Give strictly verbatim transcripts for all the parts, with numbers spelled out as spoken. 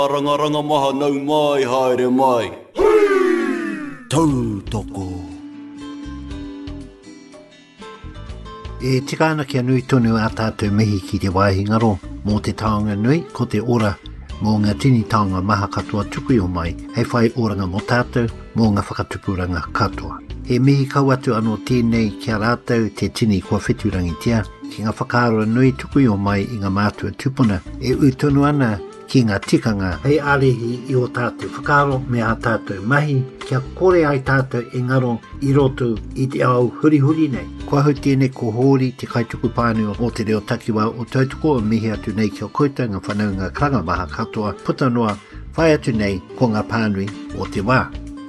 Ranga maha nau mai haere mai. Tau toko. E tikana kia nui tonu a tātou mihi ki te waihingaro mō te taonga nui ko te ora mō ngā tini taonga maha katoa tuku o mai hei whai oranga mō tātou mō ngā whakatupuranga katoa. He mihi kau atu anō tēnei kia rātou te tini kua whiturangi tia ki ngā whakaaro nui tuku o mai i ngā mātua tupuna e utonu ana ki ngā tikanga hei alehi i o tātou whakaaro me a tātou mahi kia kore ai tātou e ngaro i roto i te au huri huri nei. Kua hau tēnei ko hōri te kaituku pānua o te reo takiwa o tautoko o mihi atu nei kia koita ngā whanau ngā karanga maha katoa puta noa whai atu nei ko ngā pānui o te wā.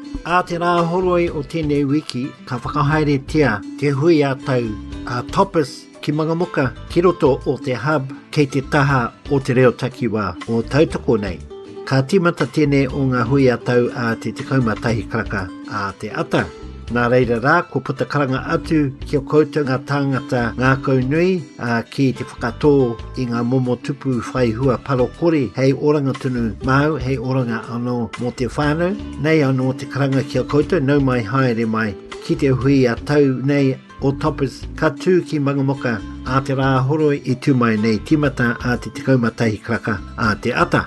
A te rā horoi o tēnei wiki ka whakahaere tia te hui a tau a Topis ki Mangamuka ki roto o te hub kei te taha o te reo takiwa o tautoko nei. Ka timata tēnei o ngā hui a tau a te tekauma tahi karaka a te ata. Nā reira rā, ko puta karanga atu ki o koutou ngā tāngata ngā kaunui a ki te whakatō i ngā momo tupu whai hua paro kore hei oranga tunu mau, hei oranga anō mō te whānau. Nei anō te karanga ki o koutou, nau mai haere mai ki te hui a tau nei o Topis ka tū ki Mangamuka a te rā horoi i tūmai nei timata a te tekauma tahi karaka a te ata.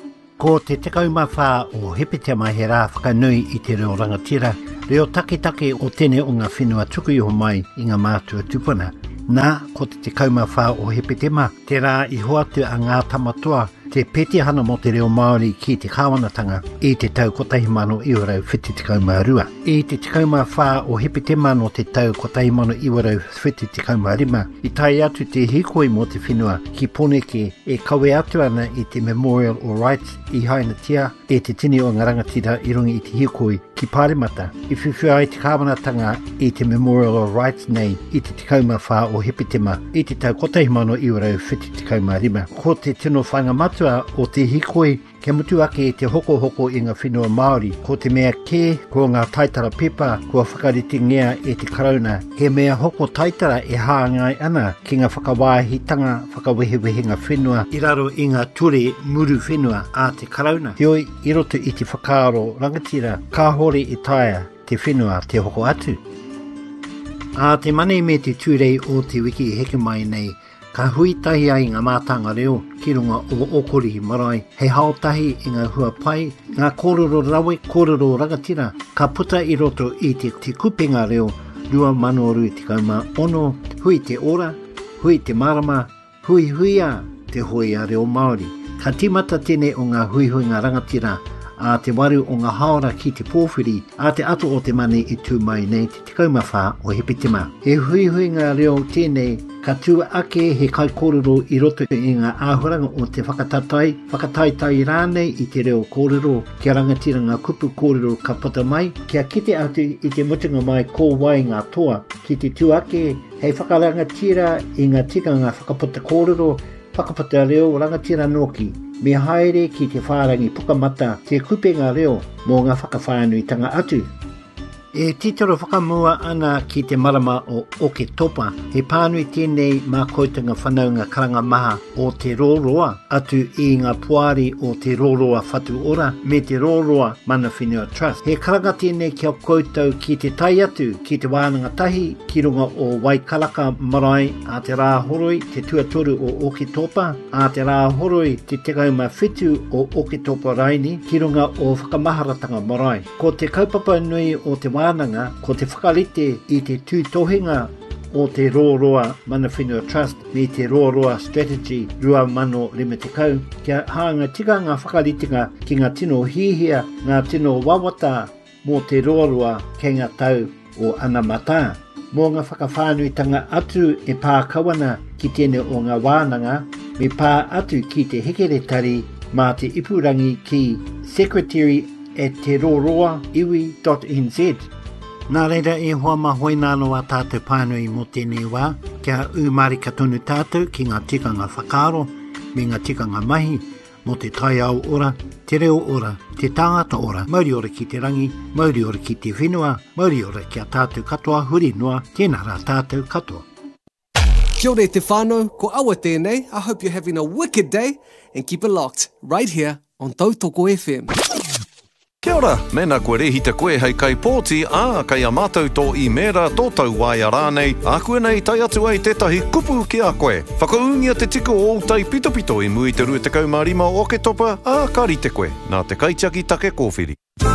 Ko te tekauma whā o Hepetema mai he rā whakanui i te reo rangatira, reo taketake o tēne o ngā whenua tuku iho mai i ngā mātua tupuna. Nā, ko te tekauma whā o Hepetema, te rā i hoatu a ngā tamatua, te peti hana mo te reo Māori ki te kāwanatanga i te tau kotahi mano iwarau whiti tekauma rua. I te tekauma whā o Hepetema no te tau kotahi mano iwarau whiti tekauma rima, i tai atu te hikoi mo te whenua ki Poneke e kawe atu ana i te Memorial o Rights i Hainatia e te tini o ngā rangatira i rungi i te hikoi ki Pāremata. I whiwhia ai te kāwanatanga i te Memorial o Rights nei i te tekauma whā o Hepetema i te tau kotahi mano iwarau whiti tekauma rima. Ko te tino whangamatua o te hikoi, kia mutu ake te hoko hoko i ngā whenua Māori, ko te mea kē, ko ngā taitara pepa, kua whakariti ngea e te karauna. He mea hoko taitara e hāngai ana ki ngā whakawāhitanga, whakawehewehe ngā whenua, i raro i ngā ture muru whenua a te karauna. Heoi, i roto i te whakaaro rangatira, ka hore i taia te whenua te hoko atu. A te mane me te tūrei o te wiki heke mai nei, ka hui tahi ai ngā mātanga reo ki runga o okori marae, hei haotahi i ngā hua pai, ngā kōrero rawe, kōrero rangatira, ka puta i roto i te, te kupenga reo, rua mano rui te kauma ono, hui te ora, hui te marama, hui huia te hui a reo Māori. Ka timata tēnei o ngā hui hui ngā rangatira, a te waru o ngā haora ki te pōwhiri, a te ato o te mane i tū mai nei te tekauma whā o Hepetema. He hui hui ngā reo tēnei, ka tua ake he kai kōrero i roto i ngā āhuranga o te whakatatai, whakataitai rānei i te reo kōrero, kia rangatira ngā kupu kōrero ka pata mai, kia kite atu i te mutunga mai kō wai ngā toa, ki te tua ake hei whakarangatira i ngā tikanga whakapata kōrero, whakapata reo rangatira noki, me haere ki te whārangi pukamata te kupenga reo mō ngā whakawhānuitanga atu. E titoro whakamua ana ki te marama o Oke Topa, he pānui tēnei mā koitanga whanau ngā karanga maha o te rōroa atu i ngā puari o te rōroa whatu ora me te rōroa mana whenua trust. He karanga tēnei kia koutou ki te tai atu ki te wānanga tahi ki runga o Waikaraka marae a te rā horoi te tuatoru o Oke Topa, a te rā horoi te tekauma whitu o Oke Topa Raini ki runga o whakamaharatanga marae. Ko te kaupapa nui o te wānanga, ko te whakarite i te tūtohinga o te rōroa mana whenua trust me te rōroa strategy rua mano lima te kau, kia hanga tika ngā whakaritinga ki ngā tino hihia, ngā tino wawata mō te rōroa kei ngā tau o Anamata. Mō ngā whakawhānuitanga atu e pā kawana ki tēne o ngā wānanga, me pā atu ki te hekeretari mā te ipurangi ki secretary at te rōroa iwi dot n z. Nā reira e hoa mahoi nāno a tātou pānui mō tēnei wā, kia umari ka tonu tātou ki ngā tikanga whakaaro, me ngā tikanga mahi, mō te tai au ora, te reo ora, te tāngata ora, mauri ora ki te rangi, mauri ora ki te whenua, mauri ora ki a tātou katoa, huri noa, tēnā rā tātou katoa. Kia ora te whānau, ko awa tēnei. I hope you're having a wicked day and keep it locked right here on Tautoko F M. Kia ora, mena koe rehita koe hei kai pōti a kai a mātou tō i mera tō tau waia rānei, a koe nei tai atu ai tētahi kupu ki a koe. Whakaungia te tiko o tai pito pito i mui te rua te kaumārima o ke topa a kari te koe, nā te kaitiaki take kōwhiri.